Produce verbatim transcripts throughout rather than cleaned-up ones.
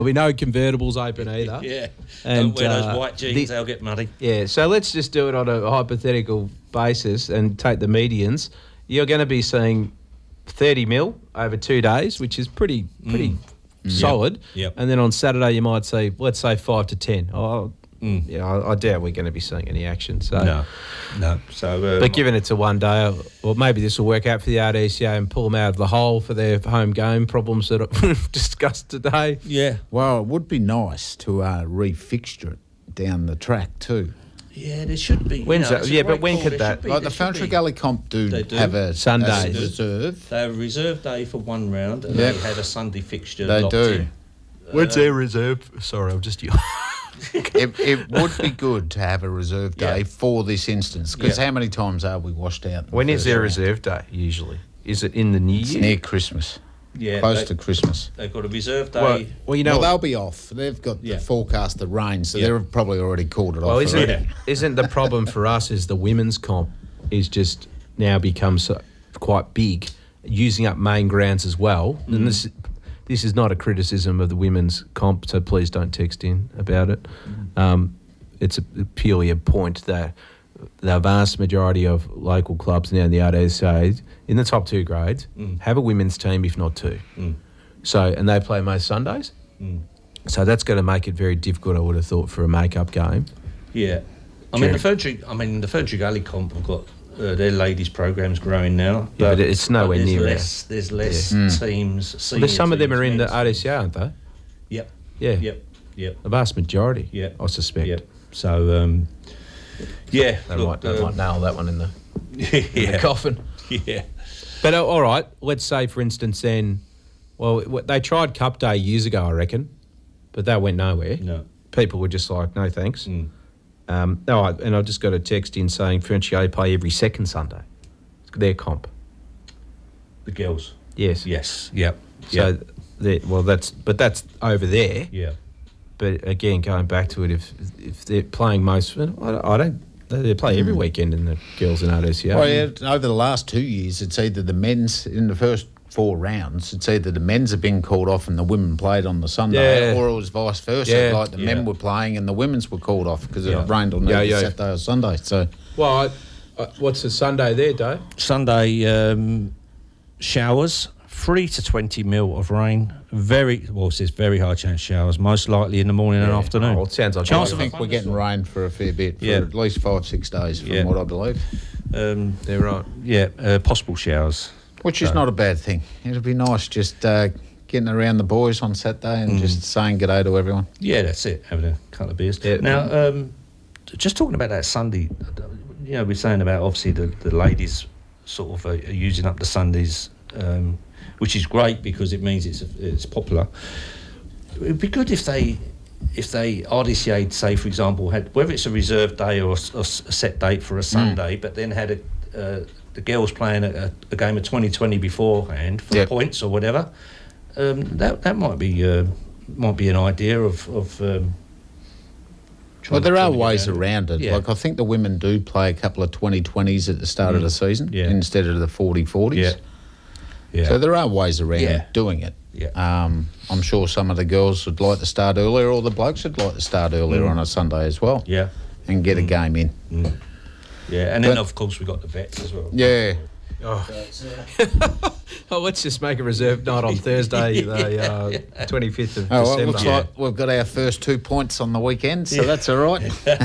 There'll be no convertibles open either. Yeah. And, Don't wear those uh, white jeans, the- they'll get muddy. Yeah, so let's just do it on a hypothetical basis and take the medians. You're going to be seeing thirty mil over two days, which is pretty pretty Mm. solid. Yep, yep. And then on Saturday you might see, let's say five to ten. Oh, Mm. yeah, I, I doubt we're going to be seeing any action. So, No, no. So, um, but given it's a one day, or maybe this will work out for the R D C A and pull them out of the hole for their home game problems that we've discussed today. yeah, Well, it would be nice to uh, refixture it down the track too. yeah, there should be. you When's know, that? it's a Yeah, but great when call. could There that- should be- Like the there should Fountry be. Gully Comp do, They do. have a Sundays. a reserve. They have a reserve day for one round, and Yep. they have a Sunday fixture. They locked do. in. When's their reserve? Sorry, I'm just you. it, it would be good to have a reserve day Yeah. for this instance, because Yeah. how many times are we washed out? in the When is first their round? reserve day usually? Is it in the new It's year? near Christmas, Yeah, close they, to Christmas. they've got a reserve day. Well, well, you know, well, what- they'll be off. They've got Yeah. the forecast of rain, so Yeah. they've probably already called it well, off. isn't already. Yeah. isn't the problem for us is the women's comp is just now become so, quite big, using up main grounds as well. Mm. And this this is not a criticism of the women's comp, so please don't text in about it. Um, it's a, purely a point that the vast majority of local clubs now in the R D C A, in the top two grades, Mm. have a women's team, if not two. Mm. So, and they play most Sundays. Mm. So that's going to make it very difficult, I would have thought, for a make-up game. Yeah, I mean the Ferntree. I mean the Ferntree Gully Comp have got uh, their ladies' programs growing now. Yeah, but it's nowhere there's near less. There's less Yeah. teams. Well, senior there's some of them teams, are in the men's R D teams. C A, aren't they? Yep. Yeah. Yep. Yep. The vast majority, Yeah. I suspect. Yep. So, um, yeah, They, look, might, they um, might nail that one in the, in yeah, the coffin. yeah, But uh, all right, let's say, for instance, then, well, w- they tried Cup Day years ago, I reckon, but that went nowhere. no, People were just like, no thanks. mm. Um, no, I, and I just got a text in saying Frenchie play every second Sunday. It's their comp. the girls. Yes. Yes. Yep. So, Yep. they- well, that's but that's over there. Yeah. But again, going back to it, if if they're playing most, I don't, I don't they they play every weekend in the girls in R D C A. Well, yeah, over the last two years, it's either the men's in the first four rounds. It's either the men's have been called off and the women played on the Sunday, Yeah. or it was vice versa. Yeah. Like the Yeah. men were playing and the women's were called off because Yeah. it rained on Yeah, either yeah. Saturday or Sunday. So Well, I, I, what's the Sunday there, Dave? Sunday um, showers, three to twenty mil of rain. Very well, it says very high chance showers, most likely in the morning and afternoon. Oh, it sounds like Chance I of think a we're getting thunderstorm. rain for a fair bit, for Yeah. at least five, six days, from Yeah. what I believe. Um, they're right. yeah, uh, possible showers. Which is So- not a bad thing. It'll be nice just uh, getting around the boys on Saturday and Mm. just saying good day to everyone. Yeah, that's it. Having a couple of beers. Yeah. Now, um, just talking about that Sunday, you know, we're saying about obviously the, the ladies sort of are using up the Sundays, um, which is great because it means it's it's popular. It would be good if they, if they R D C A, say for example, had whether it's a reserve day or a, s- a s- a set date for a Sunday, but then had a uh, the girls playing a, a game of twenty twenty beforehand for Yep. points or whatever. Um, that that might be uh, might be an idea of. of um, trying Well, to- there trying are to get ways around around it. Yeah. Like, I think the women do play a couple of twenty twenties at the start of Mm. the season Yeah. instead of the forty forties. Yeah. Yeah. So there are ways around Yeah. doing it. Yeah. Um, I'm sure some of the girls would like to start earlier, or the blokes would like to start earlier Mm. on a Sunday as well, yeah. and get a Mm. game in. Mm. Yeah, and then But- of course we got the vets as well. Yeah. Oh. oh, let's just make a reserve night on Thursday, the uh, twenty-fifth of Oh, well, it December. looks like we've got our first two points on the weekend, so Yeah. that's all right.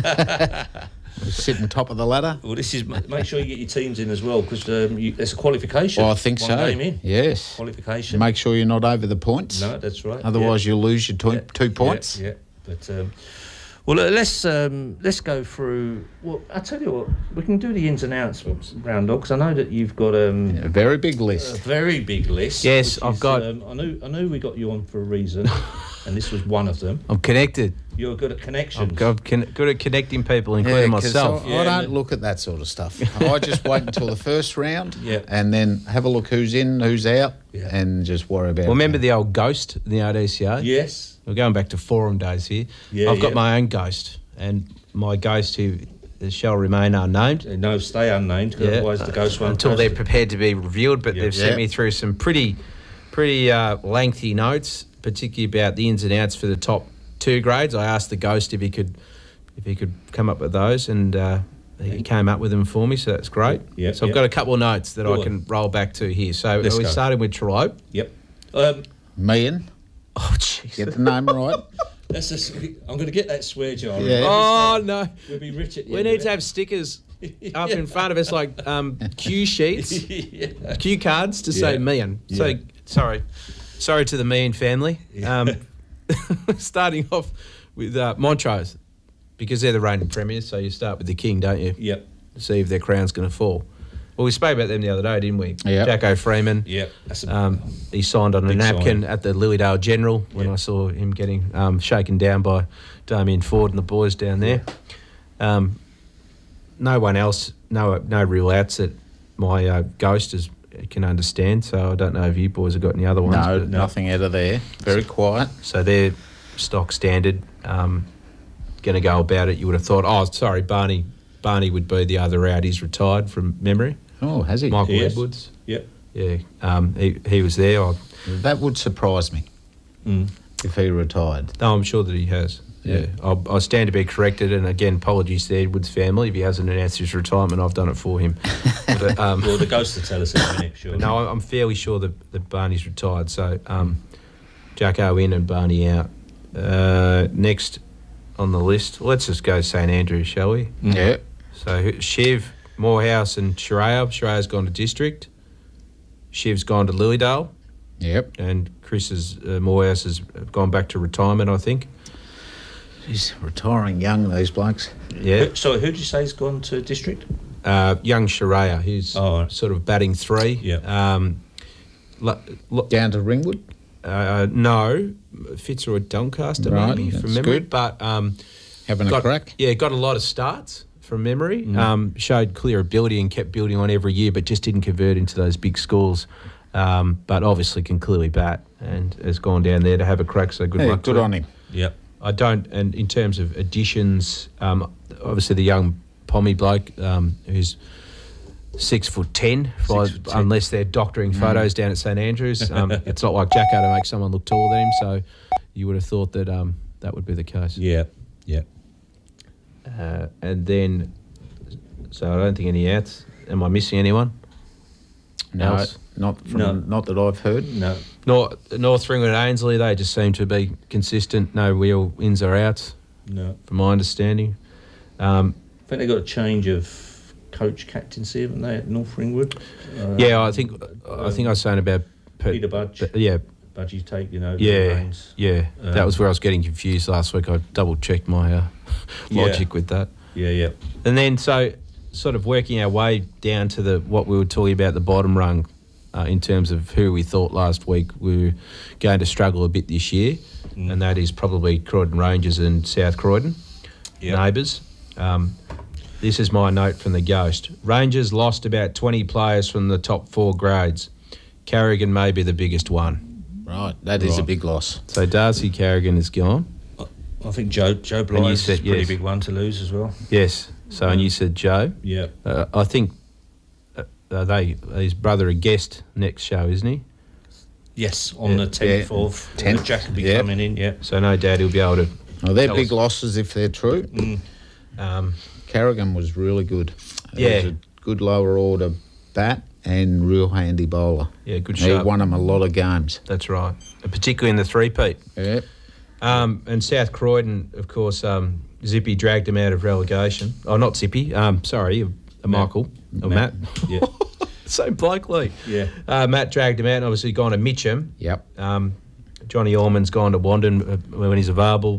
We're sitting top of the ladder. Well, this is make sure you get your teams in as well because um, you, it's a qualification. Well, I think One so. game in. Yes. Qualification. Make sure you're not over the points. No, that's right. Otherwise, yeah. you'll lose your two, Yeah. two points. Yeah, yeah. But um, well, uh, let's um, let's go through. Well, I tell you what, we can do the ins and outs, round dog, because I know that you've got um, A very big a list. very big list. Yes, which I've is, got- Um, I knew I knew we got you on for a reason, and this was one of them. I'm connected. You're good at I'm, connections. I'm con- good at connecting people, including 'cause myself. I, Yeah, I don't but- look at that sort of stuff. I just wait until the first round, Yeah. and then have a look who's in, who's out, Yeah. and just worry about. Well, remember it. the old ghost in the R D C A? Yes. We're going back to forum days here. Yeah, I've got yeah. my own ghost, and my ghost who shall remain unnamed. Uh, No, stay unnamed, 'cause otherwise the ghost won't. until post they're it. prepared to be revealed. But Yeah. they've sent Yeah. me through some pretty, pretty uh, lengthy notes. particularly about the ins and outs for the top two grades. I asked the Ghost if he could if he could come up with those, and uh, he came up with them for me, so that's great. Yep, so I've yep. got a couple of notes that Go I on. can roll back to here. So Let's we go. started with Trelaw. Yep. Um, Meehan, Oh, jeez. get the name right. that's a, sw- I'm going to get that swear jar. Yeah. Oh, no. We'll be rich at the We end need of to it. have stickers up in front of us, like um, cue sheets, yeah. cue cards to say Yeah. Meehan. So, Yeah. sorry. Sorry to the Meehan family. Um, starting off with uh, Montrose, because they're the reigning premiers, so you start with the king, don't you? Yep. To see if their crown's going to fall. Well, we spoke about them the other day, didn't we? Yep. Jacko Freeman. Yep. That's a, Um, he signed on a Big napkin sign. at the Lilydale General when Yeah. I saw him getting um, shaken down by Damien Ford and the boys down there. Um, no one else, no no real outs that my uh, Ghost is, can understand, so I don't know if you boys have got any other ones. No, but- nothing out of there. Very quiet. So they're stock standard. Um, going to go about it. You would have thought, oh, sorry, Barney Barney would be the other out. He's retired from memory. Oh, has he? Michael Yes. Edwards. Yep. Yeah, um, he, he was there. I, That would surprise me Mm. if he retired. no, I'm sure that he has. Yeah, Yeah. I'll, I'll stand to be corrected. And again, apologies to the Edwards family. If he hasn't announced his retirement, I've done it for him. but, um, Well, the ghost will tell us in a minute, sure. but no, I'm fairly sure that, that Barney's retired. So um, Jacko in and Barney out. Uh, next on the list, let's just go St Andrews, shall we? Mm. Yeah. So who- Shiv, Morehouse and Shiraya. Shiraya's gone to District. Shiv's gone to Lilydale. Yep. And Chris's uh, Morehouse has gone back to retirement, I think. He's retiring young, these blokes. Yeah. Who- So who did you say has gone to district? Uh, young Shiraya, who's Oh, right. sort of batting three. Yeah. Um, lo- lo- Down to Ringwood. uh, no, Fitzroy Doncaster Right, maybe from that's memory. good. But um, Having got, a crack. Yeah, got a lot of starts from memory. Mm. Um, showed clear ability and kept building on every year, but just didn't convert into those big scores. Um, but obviously can clearly bat and has gone down there to have a crack. So good Yeah, luck. good to on him. Yep. I don't, and in terms of additions, um, obviously the young Pommy bloke um, who's six foot ten, for- Six foot ten. unless they're doctoring photos down at St Andrews. Um, it's not like Jacko to make someone look taller than him, so you would have thought that um, that would be the case. Yep. Yep. Uh, and then, so I don't think any outs. Am I missing anyone? No, Else? not from No. not that I've heard. No. North, North Ringwood and Ainsley, they just seem to be consistent. No real ins or outs, No. from my understanding. Um, I think they got a change of coach captaincy, haven't they, at North Ringwood? Uh, yeah, I think I think I was saying about Pe- Peter Budge. Pe- yeah, Budgie taking over the yeah, reins. yeah. that Um, was where I was getting confused last week. I double checked my uh, Yeah. logic with that, Yeah, yeah. and then so sort of working our way down to the what we were talking about the bottom rung. Uh, in terms of who we thought last week we were going to struggle a bit this year, Mm. and that is probably Croydon Rangers and South Croydon, Yep. neighbours. Um, this is my note from the Ghost. Rangers lost about twenty players from the top four grades. Carrigan may be the biggest one. Right, that is a Right. big loss. So Darcy Carrigan is gone. I think Joe Joe you Blythe is a said pretty yes. big one to lose as well. Yes. So and you said Joe. Yeah. Uh, I think uh, uh, they his brother a guest next show, isn't he? Yes, on Yeah. the tenth Yeah. of tenth, Jack will be yeah. coming in. Yeah. So no doubt he'll be able to. Well, they're Tell big us. losses if they're true. Mm. Um, Carrigan was really good. He Yeah. was a good lower order bat and real handy bowler. yeah, good He show. won them a lot of games. That's right, and particularly in the three-peat. Yeah. Um, and South Croydon, of course, um, Zippy dragged him out of relegation. Oh, not Zippy. Um, sorry, uh, Michael or Matt. Yeah. So blokely. Yeah. Uh, Matt dragged him out, and obviously gone to Mitcham. Yep. Um, Johnny Orman's gone to Wandon uh, when he's available.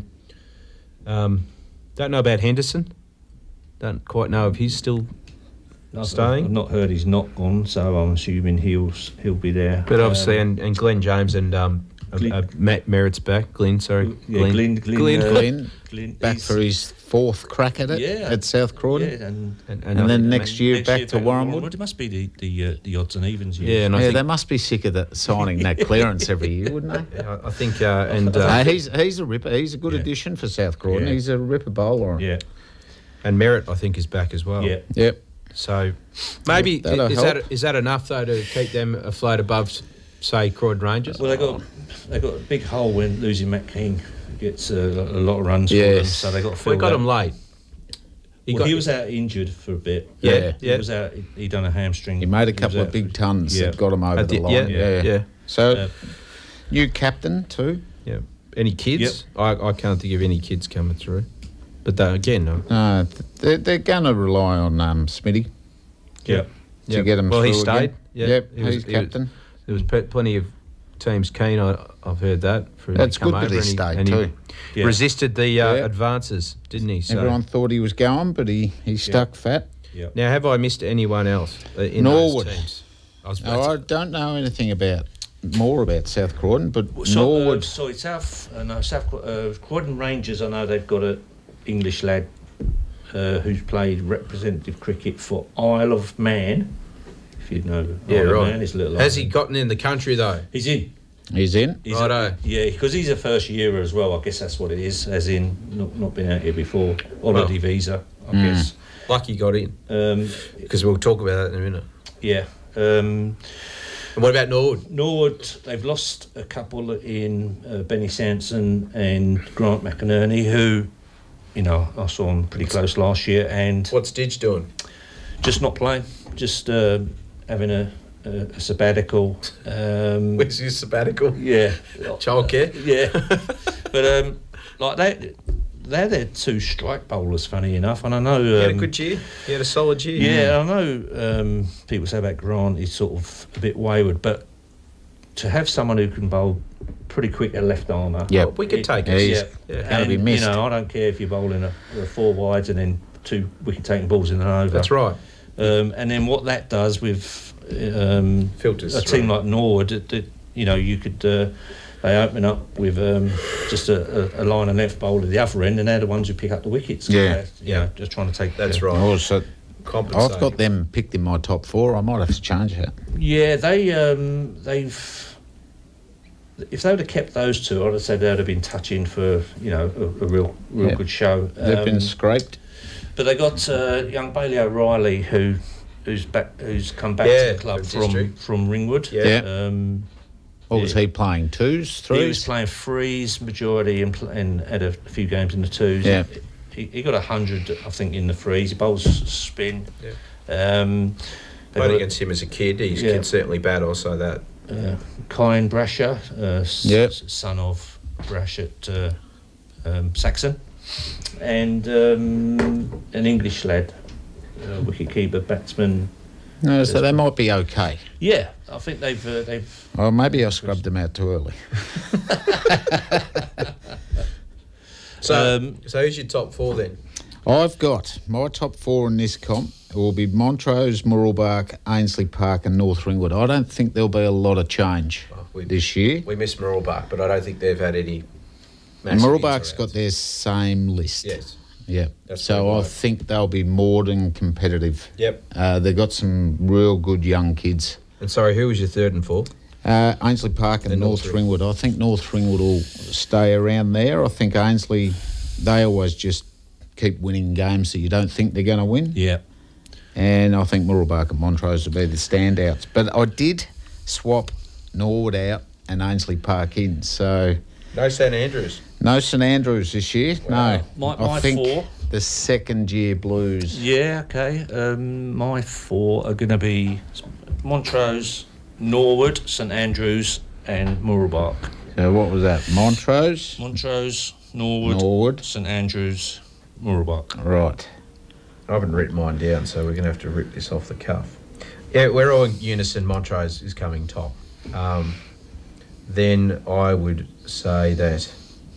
Um, don't know about Henderson. Don't quite know if he's still I've, staying. I've not heard he's not gone, so I'm assuming he'll he'll be there. But obviously, Um, and, and Glenn James and um, uh, Glenn- uh, Matt Merritt's back. Glenn, sorry. yeah, Glenn, Glenn, Glenn. uh, Glenn, Glenn, back he's- for his fourth crack at it Yeah. at South Croydon. Yeah, and, and, And, I then think- next year next back year to Warrenwood. It must be the the, uh, the odds and evens. Yeah, and I Yeah, think they must be sick of that signing that clearance every year, wouldn't they? I I think, uh, and uh, Uh, he's he's a ripper. He's a good Yeah. addition for South Croydon. Yeah. He's a ripper bowler. yeah, and Merritt, I think, is back as well. yeah. Yep. So maybe That'll is help. that is that enough though to keep them afloat above say Croydon Rangers? Well, they got they got a big hole when losing Matt King gets uh, a lot of runs for them, Yes. so they got to fill we got that. him late. He well, got- he was out injured for a bit. Yeah, he yeah. was out. He, he done a hamstring. He made a was couple of out- big tons Yeah. that got him over At the, the- line. yeah, Yeah, yeah. So, Uh, new captain too. Yeah. Any kids? I, I can't think of any kids coming through. But they, again, no. Uh, th- they're they're going to rely on um, Smitty yeah. to Yep. get him Well, through he stayed. again. Yeah. Yep, He was- he's he was- captain. There was pe- plenty of teams keen. I, I've heard that. For him to That's come good that over he and stayed and too. Yeah. resisted the uh, Yeah. advances, didn't he? So Everyone thought he was going, but he, he stuck fat. Yeah. now, have I missed anyone else uh, in Norwood. those teams? I was Now, I don't know anything about more about South Croydon, but So, uh, Norwood. sorry, South, uh, no, South uh, Croydon Rangers. I know they've got a English lad uh, who's played representative cricket for Isle of Man. If you know, yeah, Isle of right. Man, he's a little. Has he island. gotten in the country though? He's in. He's in. He's Righto. a, yeah, because he's a first yearer as well. I guess that's what it is. As in, not not been out here before. Holiday Well. visa. I Mm. guess. Lucky got in Um, because we'll talk about that in a minute. yeah. Um, And what about Norwood? Norwood, they've lost a couple in uh, Benny Sampson and Grant McInerney, who, you know, I saw them pretty close last year, and What's Didge doing? just not playing, just uh, having a, a, a sabbatical. Um, Where's his sabbatical? yeah, Childcare? yeah, but um, like they, they're their two strike bowlers. Funny enough, and I know He had a um, good year. He had a solid year. Yeah, I know um, people say about Grant, he's sort of a bit wayward, but to have someone who can bowl pretty quick at left armour. Yeah, Well, we could take Yeah, it. he's Yeah. gonna be And, missed. You know, I don't care if you're bowling a, a four wides and then two wicket taking balls in and over. That's right. Um, and then what that does with um, Filters a through. team like Norwood, it, it, you know, you could uh, they open up with um, just a, a, a line of left bowler at the other end, and they're the ones who pick up the wickets. Yeah. They're, you Yeah. know, just trying to take. That's the, right. Also, Compensate. I've got them picked in my top four. I might have to change that. Yeah, they um, they've. If they would have kept those two, I'd have said they'd have been touching for you know a, a real real Yeah. good show. They've been Um, scraped. But they got uh, young Bailey O'Reilly, who who's back, who's come back Yeah, to the club from from district. from Ringwood. Yeah. Um, What was yeah. he playing? Twos, he was threes? playing threes majority and, pl- and had a few games in the twos. Yeah. He, he got a hundred, I think, in the threes. He bowls spin. Yeah. Um, they Played got, against him as a kid. He's Yeah. kid certainly bad. Also that. uh, Kyan Brasher, uh, s- Yep. s- son of Brashet uh, um, Saxon, and um, an English lad, uh, wicket-keeper, batsman. No, so they might be okay. Yeah, I think they've uh, they've. Or maybe I scrubbed them out too early. So, Um, so who's your top four then? I've got my top four in this comp. It will be Montrose, Murrelbark, Ainsley Park and North Ringwood. I don't think there'll be a lot of change Oh, we- this year. We miss Murrelbark, but I don't think they've had any. And massive Murrelbark's ins got their same list. Yes. Yeah. That's So pretty I right. think they'll be more than competitive. Yep. Uh, they've got some real good young kids. And sorry, who was your third and fourth? Uh, Ainsley Park and And North North Ringwood. I think North Ringwood will stay around there. I think Ainsley, they always just keep winning games that you don't think they're going to win. Yeah. And I think Murrelbark and Montrose will be the standouts. But I did swap Norwood out and Ainsley Park in. So No St Andrews. no St Andrews this year. Wow. No. My- I my think four. the second year Blues. Yeah. Okay. Um, my four are going to be Montrose, Norwood, St Andrews, and Murrelbark. So what was that? Montrose, Montrose, Norwood, Norwood. St Andrews, Murrelbark. Right. I haven't written mine down, so we're going to have to rip this off the cuff. Yeah, we're all in unison. Montrose is coming top. Um, then I would say that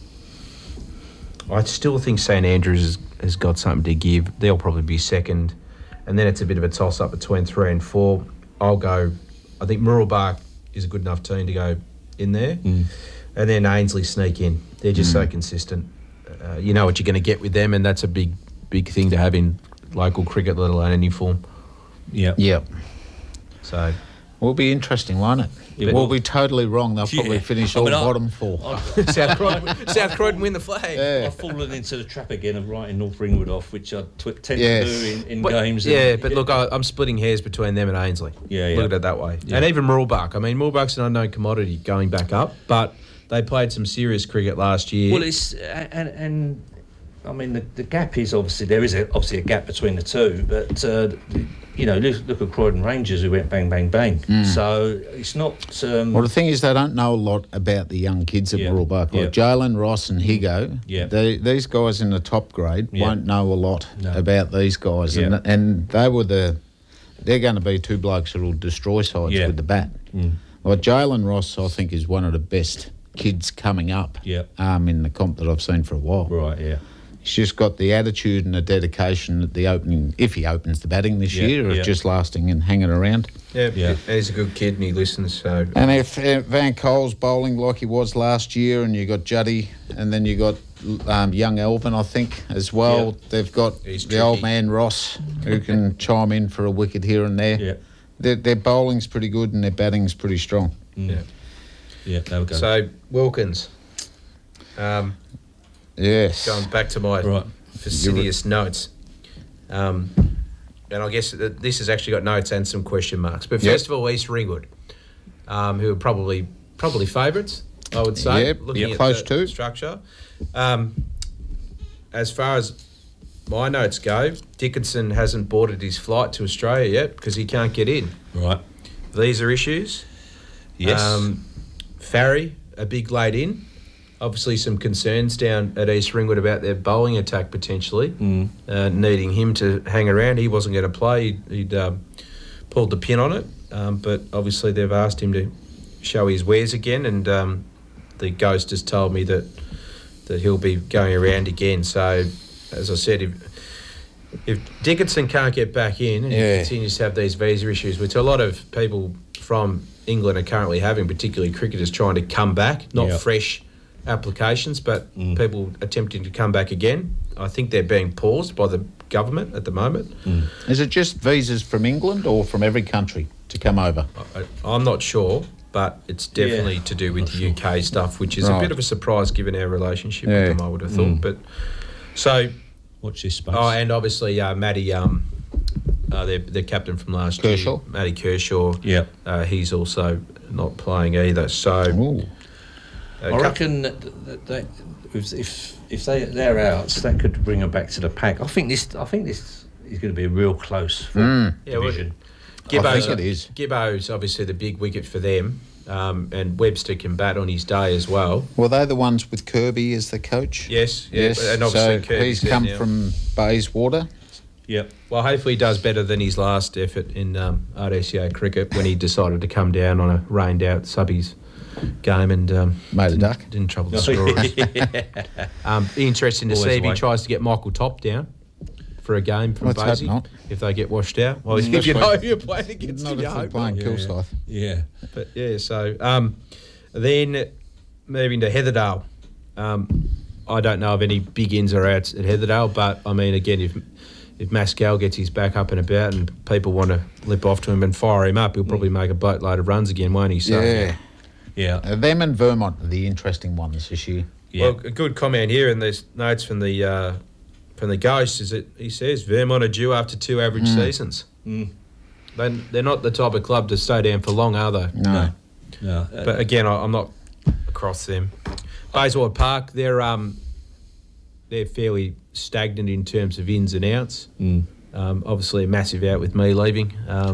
I still think St Andrews has, has got something to give. They'll probably be second. And then it's a bit of a toss-up between three and four. I'll go... I think Murrelbark is a good enough team to go in there. Mm. And then Ainsley sneak in. They're just so consistent. Uh, you know what you're going to get with them, and that's a big, big thing to have in local cricket, let alone any form. Yeah. Yep. So, Will be interesting, won't it? It we'll will. be totally wrong. They'll probably Yeah. finish I all mean, I- bottom four. South Croydon, South Croydon win the flag. Yeah. I've fallen into the trap again of writing North Ringwood off, which I tw- tend Yes. to do in, in But- games. yeah, and- but look, I, I'm splitting hairs between them and Ainsley. Yeah, yeah. Look at it that way. Yeah. And even Moorbuck. I mean, Moorbuck's an unknown commodity going back up, but they played some serious cricket last year. Well, it's and and I mean the, the gap is obviously there is a, obviously a gap between the two, but uh, you know look, look at Croydon Rangers who went bang bang bang. So it's not. Um, Well, the thing is, they don't know a lot about the young kids at Yeah. Mooroolbark. Like Yeah. Jalen Ross and Higo, Yeah. they, these guys in the top grade Yeah. won't know a lot No. about these guys. Yeah. And, and they were the... They're going to be two blokes that will destroy sides Yeah. with the bat. Mm. Like Jalen Ross, I think, is one of the best kids coming up Yeah. um, in the comp that I've seen for a while. right, yeah, He's just got the attitude and the dedication at the opening, if he opens the batting this Yeah, year, of yeah. just lasting and hanging around. yeah, Yeah. he's a good kid and he listens. So And if uh, Van Cole's bowling like he was last year, and you got Juddy, and then you got um, young Elvin, I think, as well. Yeah. They've got He's the old tricky. man Ross, who can chime in for a wicket here and there. yeah, Their, their bowling's pretty good and their batting's pretty strong. mm. yeah. yeah. There we go. So Wilkins. Um, Yes. going back to my Right. fastidious notes. Um, and I guess that this has actually got notes and some question marks. But Yep. first of all, East Ringwood, um, who are probably probably favourites, I would say. Yep, looking yep, at close the to. structure. Um, as far as my notes go, Dickinson hasn't boarded his flight to Australia yet because he can't get in. right. These are issues. Yes. Um, Farry, a big late in. Obviously, some concerns down at East Ringwood about their bowling attack potentially, Mm. uh, needing him to hang around. He wasn't going to play. He'd, he'd um, pulled the pin on it, um, but obviously they've asked him to show his wares again, and um, the ghost has told me that that he'll be going around again. So, as I said, if if Dickinson can't get back in and Yeah. he continues to have these visa issues, which a lot of people from England are currently having, particularly cricketers trying to come back, not Yeah. fresh applications, but Mm. people attempting to come back again. I think they're being paused by the government at the moment. Is it just visas from England or from every country to come over? I, I'm not sure, but it's definitely Yeah, to do with not the sure. U K stuff, which is Right. a bit of a surprise given our relationship Yeah. with them, I would have thought. Mm. But so, Watch this space. oh, and obviously uh, Matty, um, uh, their, their captain from last Kershaw. year, Matty Kershaw, yeah. uh, he's also not playing either. So, Ooh. uh, I cou- reckon that, that, that if if if they they're out, that could bring them back to the pack. I think this I think this is going to be a real close Mm. Yeah, well, division. I Gibbo's, think it is. Gibbo's obviously the big wicket for them, um, and Webster can bat on his day as well. Were they the ones with Kirby as the coach? Yes, yeah, Yes. and obviously so Kirby's he's there come now. from Bayswater. Yeah, Well, hopefully he does better than his last effort in um, R D C A cricket when he decided to come down on a rained out subbies game and um, Made a didn't, duck. didn't trouble the scorers. um, be interesting to Always see if he wait. tries to get Michael Top down for a game from Let's hope Basie not. if they get washed out. Well, Mm, if you let's know wait. you're playing against Not him, you if they're hope playing not. Yeah, Kilsyth. yeah. But yeah, so um, then moving to Heatherdale. Um, I don't know of any big ins or outs at Heatherdale, but I mean, again, if if Mascal gets his back up and about and people want to lip off to him and fire him up, he'll probably make a boatload of runs again, won't he? So, Yeah. Yeah, Uh, them and Vermont are the interesting ones this year. yeah. Well, a good comment here, and there's notes from the uh, from the Ghost, is that he says Vermont are due after two average seasons. Mm. They, they're not the type of club to stay down for long, are they? No. No. Uh, But again, I, I'm not across them. Bayswater Park, they're um, they're fairly stagnant in terms of ins and outs. mm. Um, obviously, a massive out with me leaving. Um,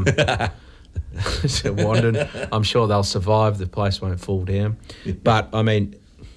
to Wandon, I'm sure they'll survive. The place won't fall down. But I mean,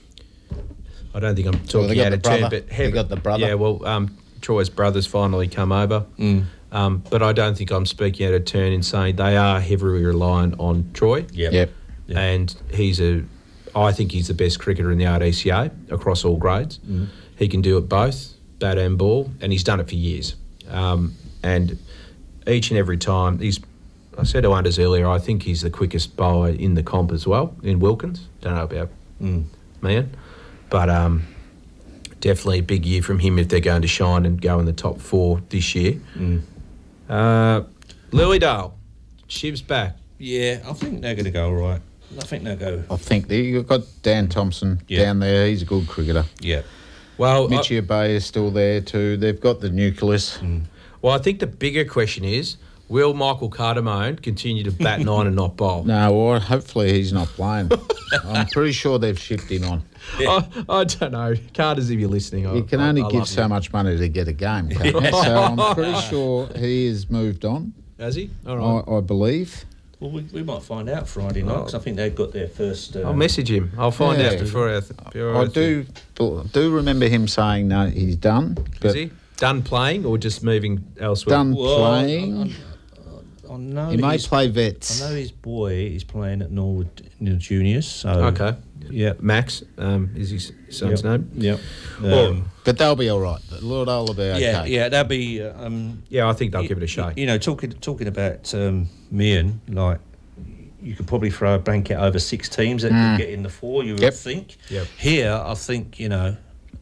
I don't think I'm Well, talking they got out the of turn. brother. But They got the brother. Yeah, well, um, Troy's brothers finally come over. Mm. Um, but I don't think I'm speaking out of turn in saying they are heavily reliant on Troy. Yep. Yep. Yeah. And he's a, I think he's the best cricketer in the R D C A across all grades. Mm. He can do it both, bat and ball, and he's done it for years. Um, and each and every time, he's, I said to Anders earlier, I think he's the quickest bowler in the comp as well, in Wilkins. Don't know about Mm. man, but um, definitely a big year from him if they're going to shine and go in the top four this year. Mm. Uh, Lilydale, Shiv's back. Yeah, I think they're going to go all right. I think they'll go. I think they, you've got Dan Thompson Yeah. down there. He's a good cricketer. Yeah. Well, I, Mitchie Bay is still there too. They've got the nucleus. well, I think the bigger question is, will Michael Cardamone continue to bat nine and not bowl? No, well, hopefully he's not playing. I'm pretty sure they've shipped him on. I, I don't know. Carters, if you're listening, I, You can I- only I give love so you. much money to get a game, can't you? So I'm pretty sure he has moved on, Has he? All right. I, I believe. Well, we, we might find out Friday night because I think they've got their first. Uh, I'll message him. I'll find Yeah. out before our. Before I our- do do remember him saying no, he's done. But Is he done playing or just moving elsewhere? done Well, playing. I, I, I know he may his- play I vets. know his boy is playing at Norwood in the juniors. So Okay. Yeah. Max um, is his son's Yep. name. Yep. Well, Um, But they'll be all right. Lord will be okay. yeah, yeah, that'd be. uh, Um, Yeah, I think they'll y- give it a shake. You know, talking talking about um, Meehan, like you could probably throw a blanket over six teams that could get in the four. You would Yep. think. Yep. Here, I think you know.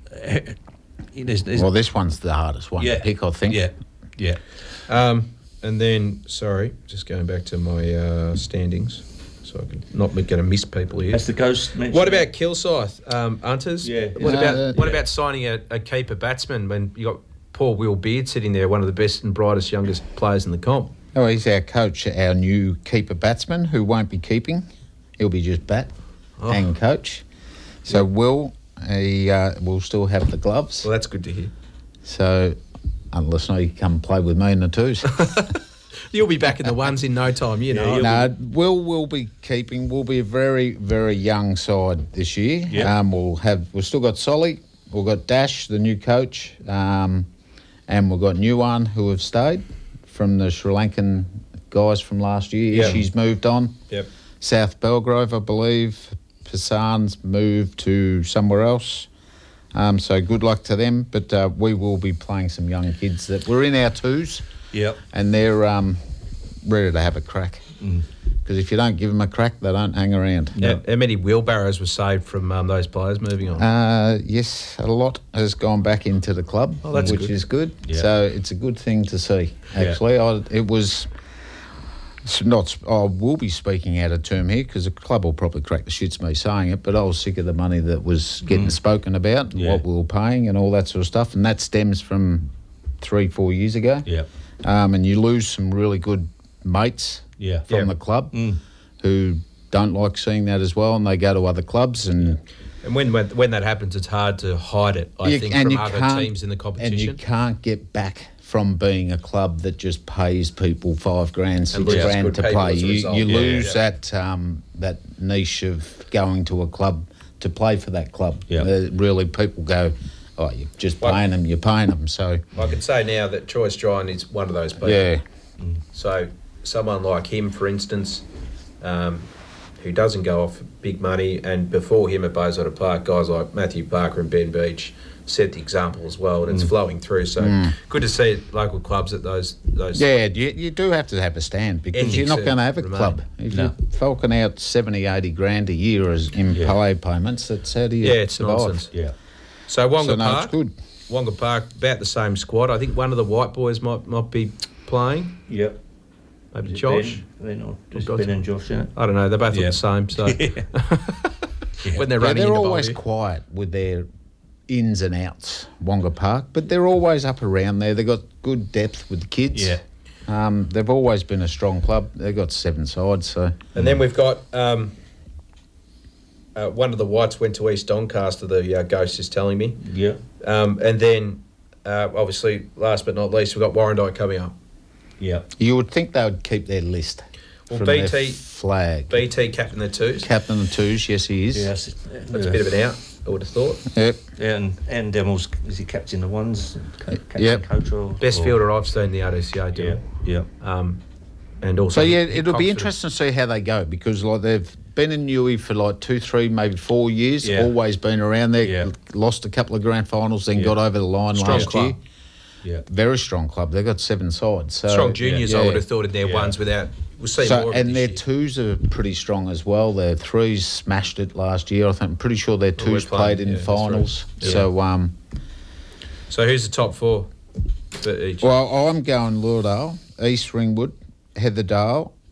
There's, there's, Well, this one's the hardest one yeah, to pick, I think. Yeah, yeah. Um, and then, sorry, just going back to my uh, standings, so I can not going to miss people here. As the ghost mentioned. What about Kilsyth, um, Hunters? Yeah. What Uh, about what yeah. about signing a, a keeper batsman when you got poor Will Beard sitting there, one of the best and brightest youngest players in the comp? Oh, he's our coach, our new keeper batsman, who won't be keeping. He'll be just bat Oh. and coach. So Will, he uh, will still have the gloves. Well, that's good to hear. So unless no, he come play with me in the twos. You'll be back in the ones in no time, you know. you'll No, Will will be keeping. We'll be a very, very young side this year. Yeah. Um, we'll have. We've still got Solly. We've got Dash, the new coach, um, and we've got Nuwan who have stayed from the Sri Lankan guys from last year. Yeah. She's moved on. Yep. South Belgrove, I believe. Pasan's moved to somewhere else. Um, so good luck to them. But uh, we will be playing some young kids that were in our twos, Yep. and they're um, ready to have a crack. Because if you don't give them a crack, they don't hang around. How, how many wheelbarrows were saved from um, those players moving on? Uh, yes, a lot has gone back into the club, Oh, that's which good. is good. Yeah. So it's a good thing to see. Yeah. Actually, I, it was it's not. I will be speaking out of term here because the club will probably crack the shits me saying it. But I was sick of the money that was getting spoken about, Yeah. what we were paying, and all that sort of stuff. And that stems from three, four years ago. Yep. Um, and you lose some really good mates Yeah. from Yeah. the club Mm. who don't like seeing that as well, and they go to other clubs and. And when, when when that happens, it's hard to hide it, I You- think, and from you other can't- teams in the And you competition. can't get back from being a club that just pays people five grand, six loses grand good to people play. as a You, result. you Yeah, lose yeah. that um, that niche of going to a club to play for that club. Yeah. Uh, really, people go, oh, you're just Well- paying them, you're paying them. So, I can say now that Troy Stryon is one of those people. yeah. So someone like him, for instance, um, who doesn't go off big money, and before him at Bayswater Park, guys like Matthew Parker and Ben Beach set the example as well, and it's flowing through. So good to see local clubs at those those. Yeah, you, you do have to have a stand because Ethics you're not are going to have a remain. club. If No. you're falcing out seventy, eighty grand a year as in Yeah. pay payments, that's how do you Yeah, it's survive? nonsense. Yeah. So Wonga So, no, Park, it's good. Wonga Park, about the same squad. I think one of the white boys might might be playing. Yep. Maybe Is it Josh. Ben, Ben or just Josh. Ben and Josh, isn't it? I don't know. They both Yeah. look the same. So when they're Yeah, running they're into always Bolivia. quiet with their ins and outs, Wonga Park, but they're always up around there. They've got good depth with the kids. Yeah. Um, they've always been a strong club. They've got seven sides, so And then we've got um, uh, one of the whites went to East Doncaster, the uh, ghost is telling me. Yeah. Um, and then, uh, obviously, last but not least, we've got Warrandyte coming up. Yeah. you would think they would keep their list Well, from B their T flag. B T captain the twos. Captain of the twos, yes, he is. Yes. That's a bit of an out, I would have thought. Yep. And and Demel's is he captain the ones? Ca- Captain Yep. coach or Best or- fielder I've seen the R D C A do. Yeah. Yeah. Um, and also, So yeah, he- he it'll be confident. interesting to see how they go because like they've been in Newey for like two, three, maybe four years. Yeah. Always been around there. Yeah. Lost a couple of grand finals, then Yeah. got over the line Strong last club. year. Yeah. Very strong club. They've got seven sides. So, Strong juniors, I yeah. would have thought, in their Yeah. ones without. We'll see So, more of it and this their year. twos are pretty strong as well. Their threes smashed it last year. I think I'm pretty sure their Well, we're twos played playing, in yeah, that's finals. right. Yeah. So, um, So who's the top four for each? well, I'm going Lordale, East Ringwood, Heatherdale,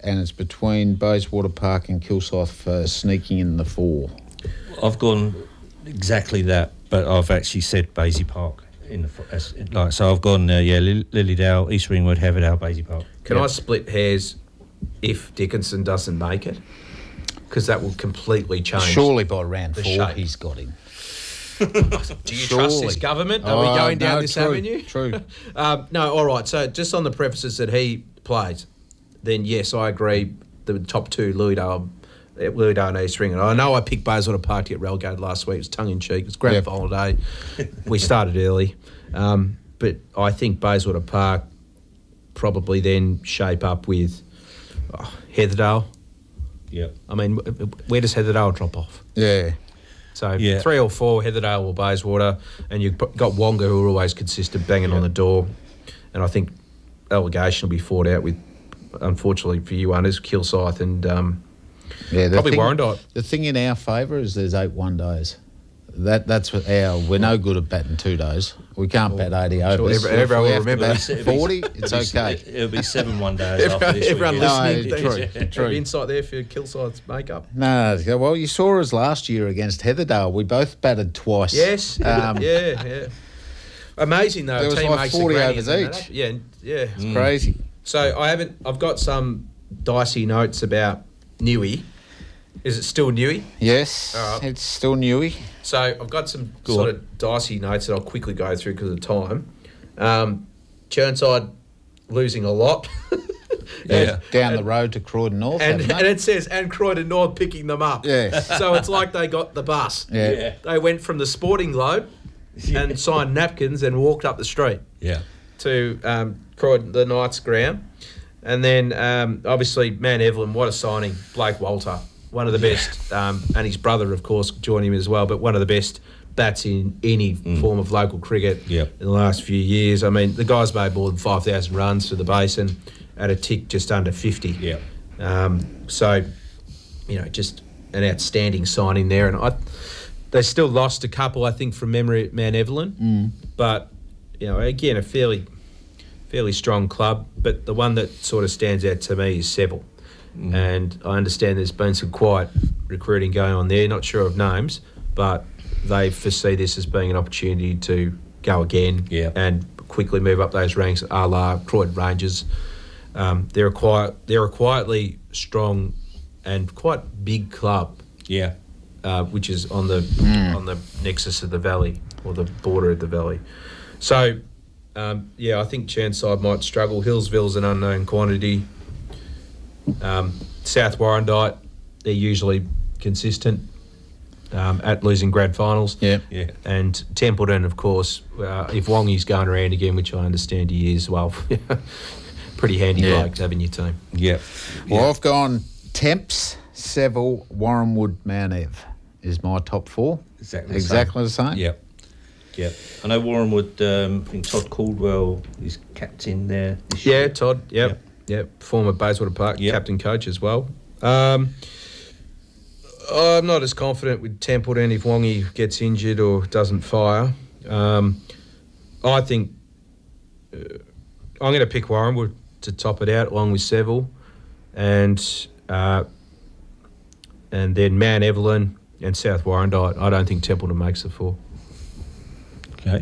and it's between Bayswater Park and Kilsyth for sneaking in the four. I've gone exactly that, but I've actually said Basie Park in the fo- as, like so. I've gone uh, yeah, Lil- Lilydale, East Ringwood, Heaverdale, Basie Park. Can yeah. I split hairs if Dickinson doesn't make it? Because that will completely change. Surely by round the four shape. he's got him. Do you trust this Surely. government? Are Oh, we going down no, this true, avenue? true. um, no, all right. So just on the premises that he plays, then yes, I agree. The top two, Lilydale, Lilydale and East Ringwood. I know I picked Bayswater Park to get relegated last week. It was tongue in cheek. It was grand Yep. final day. We started early, um, but I think Bayswater Park probably then shape up with oh, Heatherdale. Yeah. I mean, where does Heatherdale drop off? Yeah. So Yeah. three or four, Heatherdale or Bayswater, and you've got Wonga who are always consistent, banging on the door. And I think allegation will be fought out with, unfortunately for you, others, Kilsyth and um, Yeah, the probably thing, Warrandyte. The thing in our favour is there's eight one days. That that's what our we're no good at batting two days. We can't bat eighty overs. every- everyone we will have to remember bat that. It'll be- forty. It's it'll be- okay. It'll be seven one days after Everyone, this everyone weekend. listening, No, do you- true, do true. you have insight there for Kilsyth's makeup? No, no, well, you saw us last year against Heatherdale. We both batted twice. Yes, Um, yeah, yeah. Amazing though. There a was team like makes a forty granny overs and that. each. Yeah, yeah. It's crazy. So I haven't. I've got some dicey notes about Newey. Is it still Newey? Yes, All right. it's still newy. So I've got some Go sort on. of dicey notes that I'll quickly go through because of time. Um, Churnside losing a lot. Yeah. Down and, the road to Croydon North, And, haven't and they? it says, and Croydon North picking them up. Yes. So it's like they got the bus. Yeah. Yeah. They went from the Sporting Globe and signed napkins and walked up the street Yeah. to um, Croydon, the Knights ground. And then, um, obviously, Man Evelyn, what a signing. Blake Walter, one of the best. Um, and his brother, of course, joined him as well, but one of the best bats in any form of local cricket Yep. in the last few years. I mean, the guy's made more than five thousand runs for the Basin at a tick just under fifty. Yeah. Um, so, you know, just an outstanding signing there. And I, they still lost a couple, I think, from memory at Man Evelyn. Mm. But, you know, again, a fairly fairly strong club. But the one that sort of stands out to me is Seville. Mm. And I understand there's been some quiet recruiting going on there. Not sure of names, but they foresee this as being an opportunity to go again Yeah. and quickly move up those ranks, a la Croydon Rangers. Um, they're a quiet, they're a quietly strong and quite big club, Yeah. uh, which is on the on the nexus of the valley or the border of the valley. So, um, yeah, I think Churnside might struggle. Hillsville's an unknown quantity. Um, South Warrandyte, they're usually consistent um, at losing grand finals. Yeah. Yeah. And Templeton, of course, uh, if Wongy's going around again, which I understand he is, well, pretty handy Yeah. bloke to have in your team. Yeah. Well, I've gone Temps, Seville, Warrenwood, Mount Ev is my top four. Exactly the Exactly the same. Yeah. Yeah. I know Warrenwood, um, I think Todd Caldwell is captain there this Yeah, year. Todd, yep, Yep. yep, former Bayswater Park Yep. captain coach as well. Um, I'm not as confident with Templeton if Wongy gets injured or doesn't fire. Um, I think uh, I'm going to pick Warrenwood to top it out along with Seville, and uh, and then Mount Evelyn and South Warrandyte. I don't think Templeton makes the four. Okay.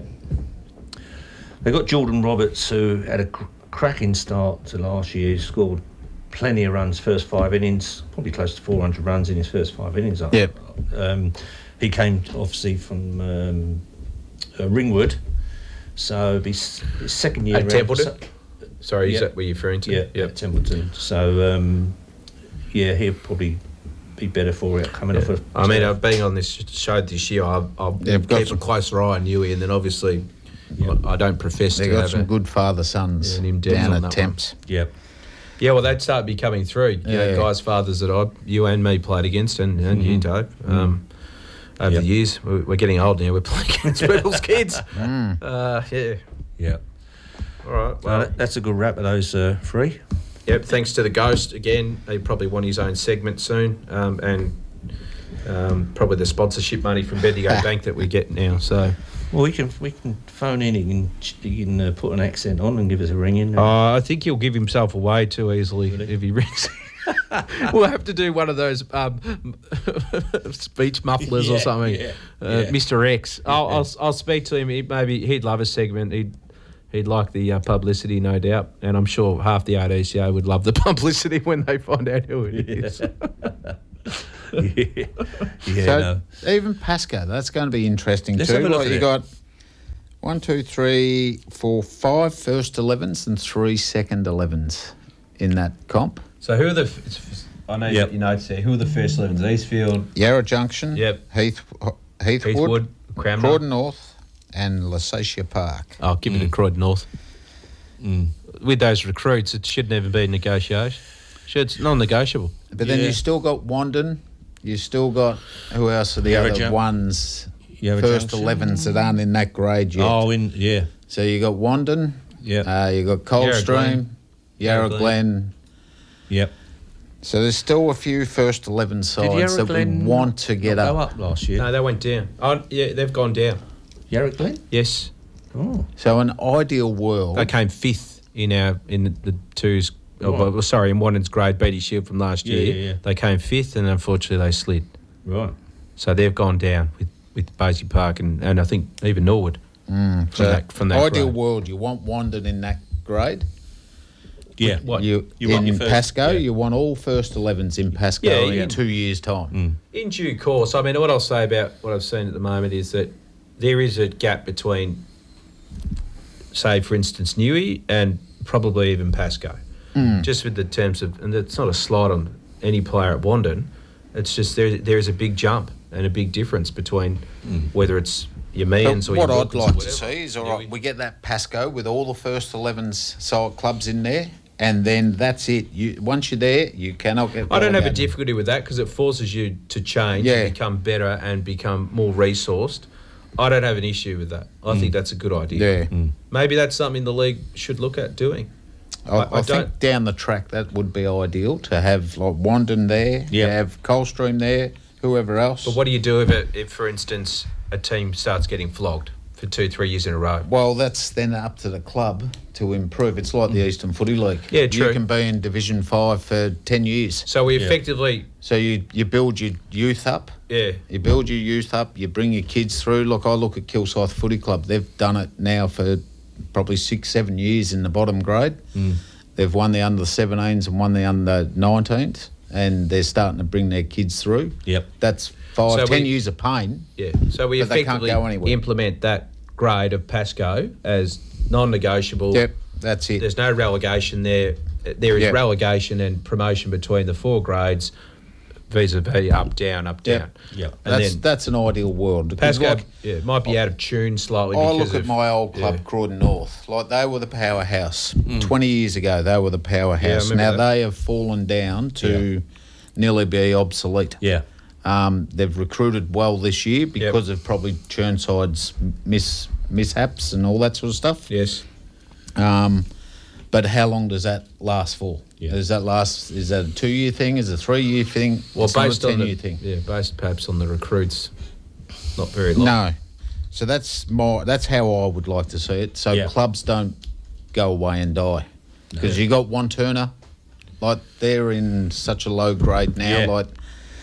They got Jordan Roberts, who had a cr- cracking start to last year. He scored plenty of runs first five innings, probably close to four hundred runs in his first five innings. Yep. Um, he came obviously from um, uh, Ringwood, so it'll be s- his second year At around- Templeton? Sorry, is Yep. that what you're referring to? Yeah, Yep. at Templeton. So um, yeah, he'll probably be better for it coming off. Yeah. A, I mean, I've been on this show this year. I've, I've Yeah, we've got kept some- a closer eye on Newey, and then obviously Yeah. I, I don't profess They to got have some a, good father sons Yeah, and him down down on at that Temps. yeah, Yeah, well, they'd start be coming through. You know, Yeah. guys' fathers that I, you and me played against, and, and you, Mhm. Dave. Um, over Yep. the years, we're, we're getting old now. We're playing against people's kids. Mm. Uh, yeah. yeah. All right. Well, Well, that, that's a good wrap of those uh, three. yep. Thanks to the Ghost again. He probably want his own segment soon, um, and um, probably the sponsorship money from Bendigo Bank that we get now. So. Well, we can we can phone in. He can he can uh, put an accent on and give us a ring in. Uh, I think he'll give himself away too easily Really? if he rings. We'll have to do one of those um, speech mufflers Yeah, or something. yeah, uh, yeah. Mister X. I'll, Yeah. I'll I'll speak to him. He, maybe he'd love a segment. He'd he'd like the uh, publicity, no doubt. And I'm sure half the R D C A would love the publicity when they find out who it is. yeah, yeah so no. even Pasco, that's going to be interesting Let's too. have a look Like at you it. got one, two, three, four, five first elevens and three second elevens in that comp. So who are the? F- it's, I know Yep. you know to say who are the first elevens? Eastfield, Yarra Junction, Yep. Heath, Heathwood, Heathwood, Cranmer. Croydon North, and Lusatia Park. I'll give it to Croydon North. Mm. With those recruits, it shouldn't even be negotiation. Should it's non-negotiable. But then Yeah. you still got Wandon. You still got who else are the Yarra other Jun- ones? Yarra First Junction. elevens that aren't in that grade yet. Oh, in yeah, So you got Wandon. yeah, Uh, you got Yarra Coldstream, Glen. Yarra Yarra Glen. Glen. yep. So there's still a few first eleven sides Yarra that Glen we want to get not go up. up last year? No, they went down. Oh, yeah, they've gone down. Yarra Glen. Yes, Oh, So an ideal world. they came fifth in our in the, the twos. Oh, Right. well, sorry, in Wandon's grade, Beatty Shield from last Yeah, year. yeah, yeah. They came fifth, and unfortunately they slid. right. So they've gone down with with Basie Park and, and I think even Norwood. Mm, from so that- from that ideal grade. world, you want Wandon in that grade. Yeah. What? You, You want in your first- Pasco, yeah. you want all first elevens in Pasco Yeah, in yeah. two years' time. Mm. In due course, I mean, what I'll say about what I've seen at the moment is that there is a gap between, say, for instance, Newey and probably even Pasco. Just with the terms of, and it's not a slight on any player at Wandon, it's just there. there is a big jump and a big difference between whether it's your Means or But what your I'd Wilkins or like to whatever. see is, all Newey. right, we get that Pasco with all the first elevens side clubs in there, and then that's it. You once you're there, you cannot get. I don't have a relegated. difficulty with that because it forces you to change Yeah. and become better and become more resourced. I don't have an issue with that. I think that's a good idea. Yeah, Maybe that's something the league should look at doing. I, I- I, I think don't- down the track that would be ideal to have like Wandon there, Yeah. to have Coldstream there, whoever else. But what do you do if, it, if, for instance, a team starts getting flogged for two, three years in a row? Well, that's then up to the club to improve. It's like the Eastern Footy League. Yeah, true. You can be in Division Five for ten years. So we Yeah. effectively, So you you build your youth up. yeah, You build your youth up. You bring your kids through. Look, I look at Kilsyth Footy Club. They've done it now for probably six, seven years in the bottom grade. Mm. They've won the under seventeens and won the under nineteens, and they're starting to bring their kids through. Yep. That's five, So ten we- years of pain. yeah. So we But they can't effectively go anywhere. implement that grade of Pasco as non-negotiable. Yep, that's it. There's no relegation there. There is Yep. relegation and promotion between the four grades, vis-a-vis up, down, up, Yep. down. Yeah. And That's then that's an ideal world. Because Pasco, like, yeah, might be out of tune slightly. I because look at of, my old club, yeah. Croydon North. Like they were the powerhouse. Twenty years ago, they were the powerhouse. remember now that. they have fallen down to nearly be obsolete. Yeah. Um, they've recruited well this year because of probably Churnside's miss mishaps and all that sort of stuff. Yes. Um, but how long does that last for? Yeah. Does that last? Is that a two-year thing? Is it a three-year thing? Well, It's not a based on the ten-year thing. yeah, based perhaps on the recruits, not very long. No. So that's more. That's how I would like to see it. So Yeah. clubs don't go away and die because you got one Turner, like they're in such a low grade now. Yeah. Like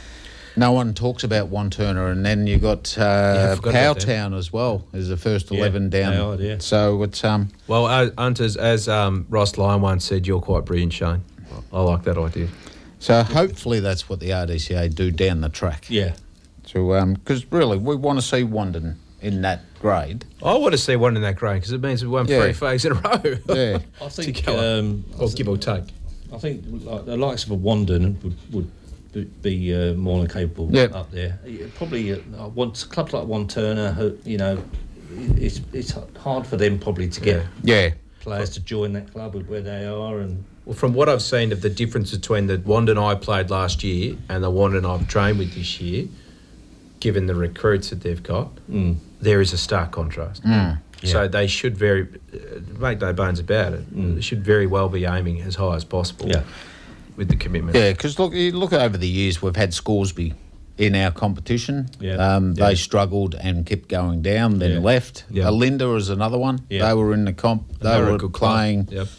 no one talks about one Turner, and then you got Yeah, I uh, forgot about them. Powtown as well as the first Yeah, eleven down. they are, yeah. So it's um Well, uh, Hunters, as um, Ross Lyon once said, you're quite brilliant, Shane. I like that idea. so hopefully that's what the R D C A do down the track. Yeah. So um because really we want to see Wandon in that grade. I want to see one in that grade because it means we won Yeah. three fags in a row. Yeah. I To think, go up. um, I or th- give or take. I think like the likes of a Wandon would would be- be uh, more than capable Yep. up there. Yeah, probably uh, I want clubs like One Turner. Who, you know, it's it's hard for them probably to get Yeah. Yeah. players to join that club with where they are, and Well, from what I've seen of the difference between the Wandon I played last year and the Wandon I've trained with this year, given the recruits that they've got, mm, there is a stark contrast. Mm. So Yeah. they should very, uh, make no bones about it, Mm. they should very well be aiming as high as possible yeah, with the commitment. Yeah, because look, you look over the years, we've had Scoresby in our competition. Yeah. Um, Yeah. They struggled and kept going down, then Yeah. left. Yeah. Uh, Linda is another one. Yeah. They were in the comp. They They're a were good club. playing Yep.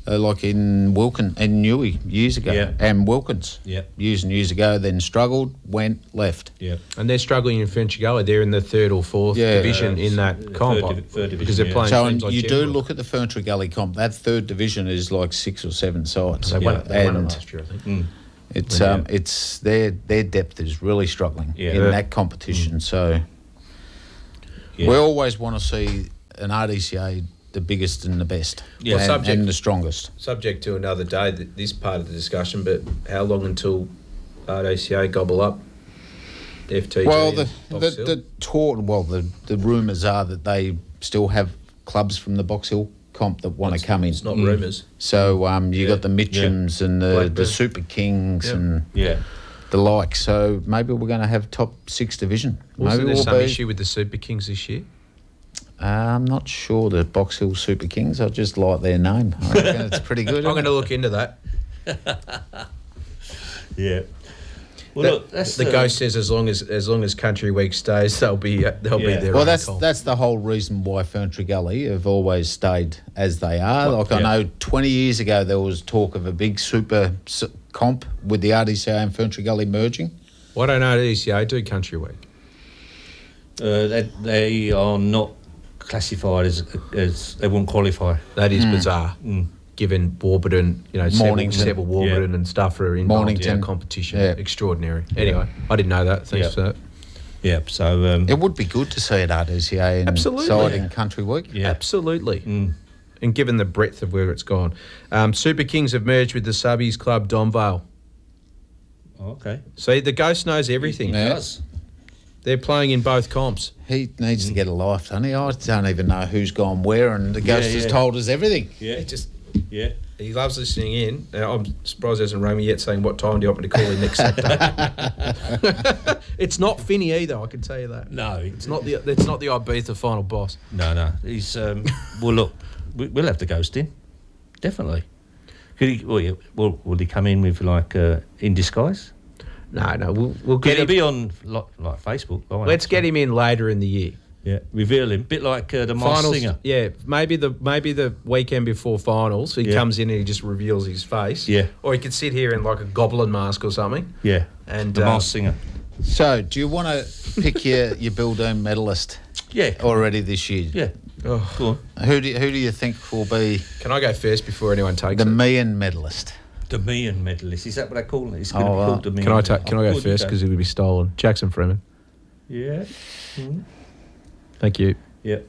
uh, like in Wilkin and Newey years ago, Yeah. and Wilkins Yeah. years and years ago. Then struggled, went left. Yeah. And they're struggling in French Gully. They're in the third or fourth Yeah. division Uh, in that third comp divi- third because division, they're yeah. playing So teams and like you do General. look at the Ferntree Gully comp. That third division is like six or seven sides. They won, Yeah. it, they won it And last year, I think. Mm. It's Yeah. um, it's their their depth is really struggling Yeah. in Yeah. that competition. So Yeah. we always want to see an R D C A the biggest and the best, Yeah. and, Subject- and the strongest. Subject to another day, th- this part of the discussion, but how long until R D C A gobble up F T G? Well, and the Box the, Hill? the talk, well, the the rumours are that they still have clubs from the Box Hill comp that want to come in. It's not Mm. rumours. So um, you Yeah. got the Mitchums and the, Blackburn. the Super Kings Yep. and Yeah. the like. So maybe we're going to have top six division. Wasn't maybe there we'll some be. issue with the Super Kings this year? Uh, I'm not sure the Box Hill Super Kings. I just like their name. I reckon it's pretty good. I'm isn't going to it? look into that. Yeah. Well, That- look, that's the uh, ghost says as long as as long as Country Week stays, they'll be uh, they'll Yeah. be there. Well, that's that's the whole reason why Ferntree Gully have always stayed as they are. Like I yeah. know, twenty years ago there was talk of a big super s- comp with the R D C A and Ferntree Gully merging. Why don't R D C A do Country Week? uh, they, they are not classified as as they won't qualify. That is bizarre. Mm. Given Warburton, you know, several, Mornington. several Warburton and stuff are involved in Mornington. the competition. Yeah. Extraordinary. Anyway, I didn't know that. Thanks Yeah. for that. Yeah. So um, It would be good to see it R D C A and Absolutely. side in Country Week. yeah. Absolutely. Mm. And given the breadth of where it's gone. Um, Super Kings have merged with the Subbies Club Donvale. Oh, okay. See, the Ghost knows everything. Yeah. Does. They're playing in both comps. He needs to get a life, doesn't he? I don't even know who's gone where, and the ghost Yeah, has yeah. told us everything. Yeah. He just Yeah. he loves listening in. Now, I'm surprised he hasn't rang me yet saying what time do you want me to call in next Saturday. It's not Finney either, I can tell you that. No. It's not the it's not the Ibiza final boss. No. No. He's um. well, look, we, we'll have the ghost in. Definitely. Could he? Well, yeah, will, will he come in with like uh, in disguise? No, no, we'll we'll Could get he him. be on like, like Facebook? Oh, Let's get him in later in the year. Yeah. Reveal him. Bit like uh, the Masked Finals, Singer. yeah, maybe the maybe the weekend before finals, he Yeah. comes in and he just reveals his face. Yeah. Or he could sit here in like a goblin mask or something. Yeah. And the uh, Masked Singer. So, do you want to pick your your Bill Doom medalist Yeah. already this year? Yeah. Oh, Go on. Who do you, who do you think will be can I go first before anyone takes the it? Meehan medalist? The Meehan medalist. Is that what they call it? It's going to Oh, be well. called the Meehan. Can I ta- can I go thought first you because it would be stolen? Jackson Freeman. Yeah. Mm. Thank you. Yeah.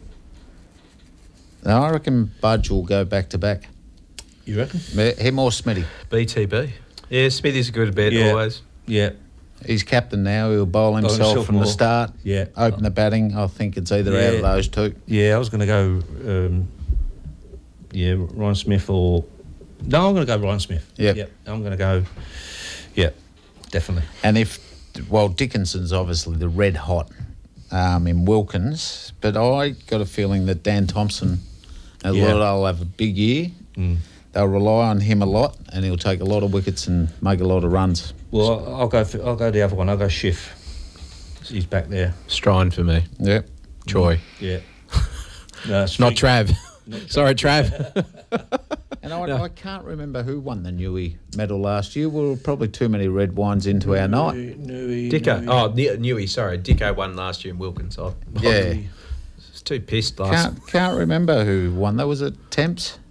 No, I reckon Budge will go back to back. You reckon? Me- Him or Smitty. B T B. Yeah, Smithy's a good bet Yeah. always. Yeah. He's captain now. He'll bowl himself, himself from more. the start. Yeah. Open the batting. I think it's either out Yeah. of those two. Yeah, I was going to go. Um, yeah, Ryan Smith or no, I'm going to go Ryan Smith. Yep. Yeah, I'm going to go. Yeah, definitely. And if, well, Dickinson's obviously the red hot um, in Wilkins, but I got a feeling that Dan Thompson, and Yeah. will have a big year. Mm. They'll rely on him a lot, and he'll take a lot of wickets and make a lot of runs. Well, I'll go. For, I'll go the other one. I'll go Schiff. He's back there. Strine for me. Yep. Joy. Yeah. No, it's Not Freak- Trav. Sorry, Trav. And I, No. I can't remember who won the Newey medal last year. We were probably too many red wines into our night. Newey, Dicko. Newey. Oh, Ne- Newey, sorry. Dicko won last year in Wilkins. I Yeah. was too pissed last. Can't can't remember who won. That was it. Temps.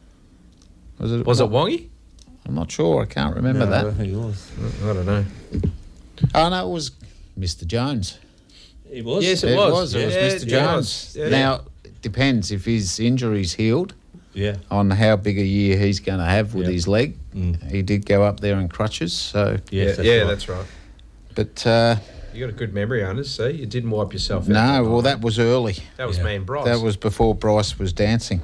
Was it? Was it Wongy? I'm not sure. I can't remember No, I don't that. think he was. I don't know. Oh no, it was Mister Jones. He was. Yes, it It was. was. It was Yeah, Mister yeah, it Jones. was. Yeah. Now it depends if his injury's healed Yeah. on how big a year he's going to have with Yeah. his leg. Mm. He did go up there in crutches. So, Yes, yeah, that's yeah, right. that's right. but uh, You got a good memory, Anders. See, you didn't wipe yourself out. no. that Well, night. that was early. that was Yeah. me and Bryce. That was before Bryce was dancing.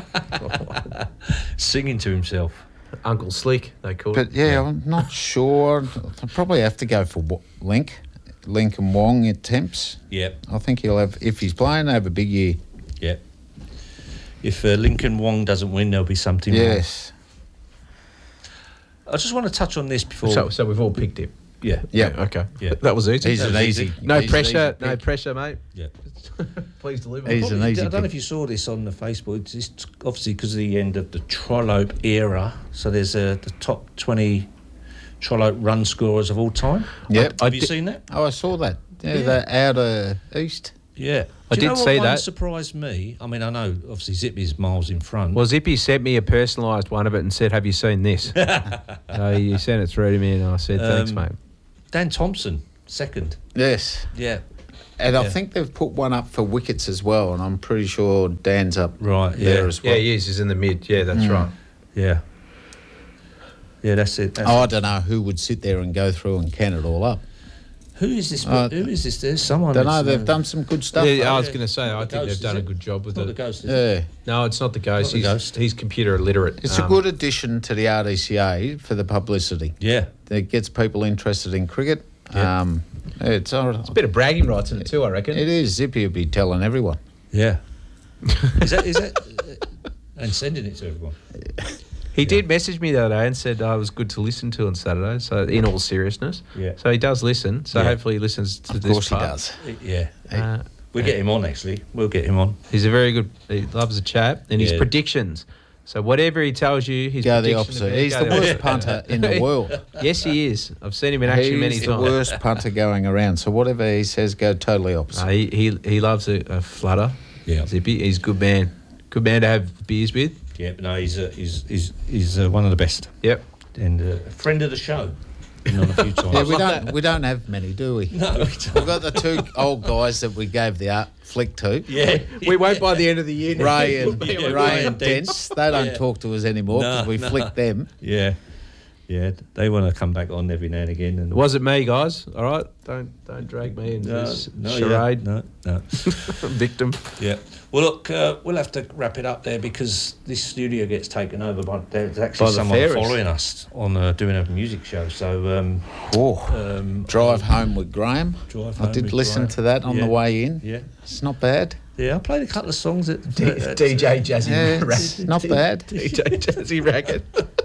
Singing to himself. Uncle Slick. They called But it. yeah, I'm not sure. I'll probably have to go for Wa- Link, Link and Wong at Temps. Yeah. I think he'll have, if he's playing, have a big year. Yeah. If uh, Lincoln Wong doesn't win, there'll be something wrong. Yes. I just want to touch on this before. So, so we've all picked him. Yeah. Yeah. Okay. Yeah. That was easy. He's That an was easy. easy. no he's an pressure. easy No pick. pressure, mate. Yeah. Please deliver. He's an Probably- easy I don't know pick. if you saw this on the Facebook. It's just obviously because of the end of the Trollope era. So there's uh, the top twenty Trollope run scorers of all time. Yep. Have I you di- seen that? Oh, I saw that. Yeah, Yeah. the outer east. Yeah. I Do you did know what see one that. surprised me? I mean, I know obviously Zippy's miles in front. Well, Zippy sent me a personalised one of it and said, "Have you seen this?" So you sent it through to me, and I said, "Thanks, Um, mate." Dan Thompson, second. Yes. Yeah. And I Yeah. think they've put one up for wickets as well, and I'm pretty sure Dan's up Right, there yeah. as well. Yeah, he is. He's in the mid. Yeah, that's Mm. right. Yeah. Yeah, that's it. That's Oh, I it. don't know who would sit there and go through and can it all up. Who is this? Uh, who is this? There's someone. Don't know. that's, They've uh, done some good stuff. Yeah, though. I was yeah. going to say, I Not the think Ghost, they've done is a it? good job with Not the it. Ghost, is it? Yeah. No, it's not the ghost. Not the he's, Ghost. he's computer illiterate. It's a Um, good addition to the R D C A for the publicity. Yeah. It gets people interested in cricket. Yeah. Um, it's all right. It's a bit of bragging rights in it too, I reckon. It is. Zippy will be telling everyone. Yeah. is that? Is that? Uh, and sending it to everyone. He did message me the other day and said oh, it was good to listen to on Saturday. So, in all seriousness, Yeah. So he does listen. So Yeah. hopefully he listens to Of this. course he part. does. Yeah. Uh, We'll get him on. Actually, we'll get him on. He's a very good. He loves a chat and his Yeah. predictions. So whatever he tells you, his Go the prediction opposite. about- He's go the the worst punter in the world. Yes, he is. I've seen him in action many He's the times. worst punter going around. So whatever he says, go totally opposite. No, he, he he loves a, a flutter. Yeah. Zippy. He's a good man. Good man to have beers with. Yeah. But no, he's uh, he's he's he's uh, one of the best Yep. and uh, a friend of the show. Been on a few times. Yeah, we don't we don't have many, do we? No, we We've don't. got the two old guys that we gave the art flick to. Yeah. We won't by the end of the year. Ray and Yeah, Ray, Ray and and Dents. They don't Yeah. talk to us anymore because No, we no. flicked them. Yeah. Yeah. They want to come back on every now and again. And It wasn't me, guys. All right, don't don't drag me into no, this no, charade. Yeah, no, no. Victim. Yeah. Well, look, uh, we'll have to wrap it up there because this studio gets taken over by there's actually By the someone fairies. following us on uh, doing a music show. So um, Oh, um, drive home with Graham. Drive I Home did with listen Graham. to that on Yeah. the way in. Yeah, It's not bad. yeah. I played a couple of songs at, D- at DJ Jazzy Yeah, Racket. it's not bad. D J Jazzy Racket.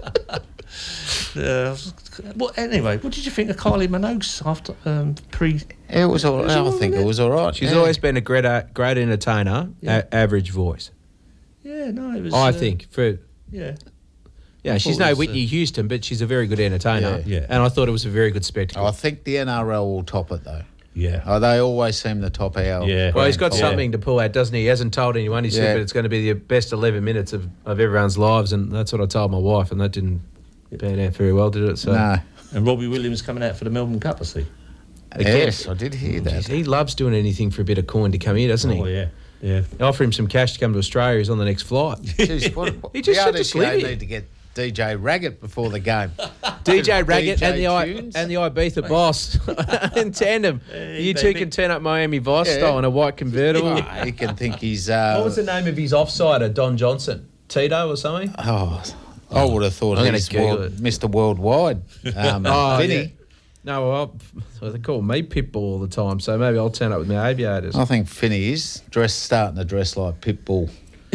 Uh, well, anyway, what did you think of Kylie Minogue's after um, pre? It was all. Was it I all think right? it was all right. She's yeah. always been a great uh, great entertainer. Yeah. A- average voice, Yeah, no, it was. I uh, think. For Yeah, yeah, I she's thought it no was, Whitney uh, Houston, but she's a very good entertainer. Yeah. Yeah. And I thought it was a very good spectacle. I think the N R L will top it though. yeah. Oh, they always seem to top our. Yeah. Well, he's got grand Yeah. something to pull out, doesn't he? He hasn't told anyone. He Yeah. said, but it's going to be the best eleven minutes of, of everyone's lives, and that's what I told my wife, and that didn't pan out very well, did it? So No. And Robbie Williams coming out for the Melbourne Cup, I see. Again- Yes, I did hear that. Jeez, he loves doing anything for a bit of coin to come here, doesn't he? Oh yeah, yeah. Offer him some cash to come to Australia. He's on the next flight. Jeez, what, what, He just the said to R D C A sleep here. need to get D J Raggett before the game. D J Raggett D J and the I, Tunes. and the Ibiza boss in tandem. Hey, you two baby. can turn up Miami Vice Yeah. style in a white convertible. Oh, he can think he's. Uh, What was the name of his offsider? Don Johnson, Tito or something? Oh, I would have thought I'm gonna he's Google world, it. Mister Worldwide. Um, Oh, Vinny. yeah. No, well, so they call me Pitbull all the time, so maybe I'll turn up with my aviators. I think Finney is dressed, starting to dress like Pitbull.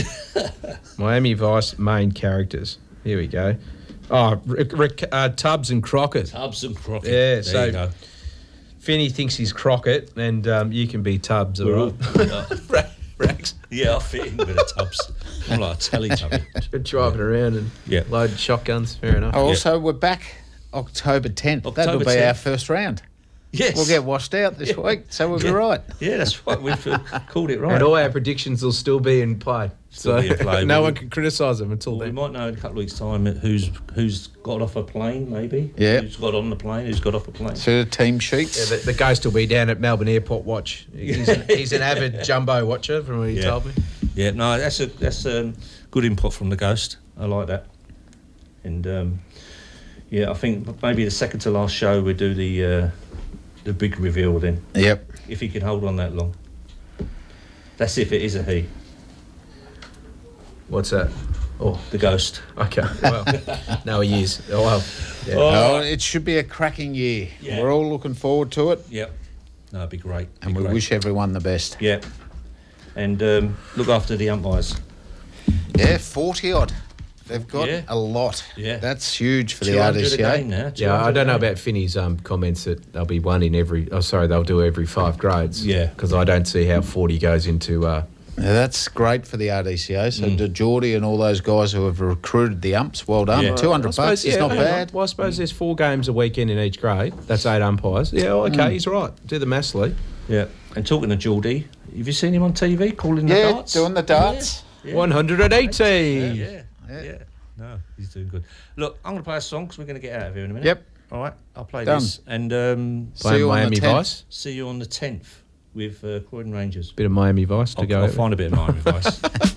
Miami Vice main characters. Here we go. Oh, Rick, Rick, uh, Tubbs and Crockett. Tubbs and Crockett. Yeah, there so- you go. Finney thinks he's Crockett, and um, you can be Tubbs, all right? Yeah. Rags. Yeah, I fit in with the Tubbs. I'm like a Teletubby. Driving around and Yeah. loading shotguns. Fair enough. Oh, also, we're back October tenth. That'll October be our tenth. first round. Yes. We'll get washed out this week, so we'll be Yeah. right. Yeah, that's right. We've uh, called it right. And all our predictions will still be in play. Still so be in play. no Well, one can criticise them until Well, we then. might know in a couple of weeks' time who's who's got off a plane, maybe. Yeah. Who's got on the plane? Who's got off a plane? So the team Yeah, sheets. the, the ghost will be down at Melbourne Airport watch. He's an, he's an avid jumbo watcher, from what he Yeah. told me. Yeah, no, that's a that's um, good input from the ghost. I like that. And um, yeah, I think maybe the second to last show we do the uh, the big reveal then, Yep. if he can hold on that long. That's if it is a he, What's that? Oh, the ghost. okay. Well, no, he is. Oh, well. Yeah. Oh. Oh, it should be a cracking year. Yeah. We're all looking forward to it, Yep. No, it'd be great. and Be we great. wish everyone the best. Yeah. And um, look after the umpires. Yeah, forty odd. They've got Yeah. a lot. Yeah. That's huge for the two hundred R D C a A. game now. Yeah, I two hundred don't know a game. about Finney's um, comments that they'll be one in every. Oh, sorry, they'll do every five grades. Yeah. because I don't see how forty goes into. Uh, Yeah, that's great for the R D C A. So Mm. to Geordie and all those guys who have recruited the umps, well done. Yeah. two hundred I suppose, bucks is yeah, not hang on. bad. Well, I suppose there's four games a weekend in each grade. That's eight umpires. Yeah, well, okay, he's right. Do the maths, Lee. Yeah. And talking to Geordie, have you seen him on T V calling the Yeah, darts? doing the darts. Yeah. one hundred eighty. Yeah, yeah, Yeah. yeah. No, he's doing good. Look, I'm going to play a song because we're going to get out of here in a minute. Yep. All right, I'll play Done. this and um, See Playing you on the Miami tenth. Vice. see you on the tenth with uh, Croydon Rangers. Bit of Miami Vice to I'll, go. I'll over. find a bit of Miami Vice.